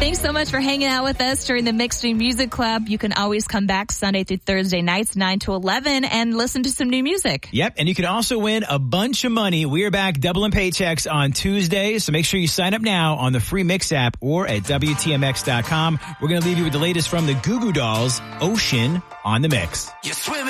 Thanks so much for hanging out with us during the Mixed Music Club. You can always come back Sunday through Thursday nights, 9 to 11, and listen to some new music. Yep, and you can also win a bunch of money. We are back doubling paychecks on Tuesday, so make sure you sign up now on the free Mix app or at WTMX.com. We're going to leave you with the latest from the Goo Goo Dolls, Ocean on the Mix. You're swimming.